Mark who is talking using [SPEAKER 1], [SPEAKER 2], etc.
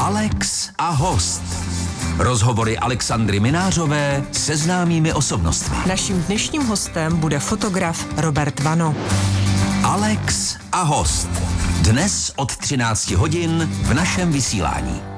[SPEAKER 1] Alex a host. Rozhovory Alexandry Minářové se známými osobnostmi.
[SPEAKER 2] Naším dnešním hostem bude fotograf Robert Vano.
[SPEAKER 1] Alex a host. Dnes od 13 hodin v našem vysílání.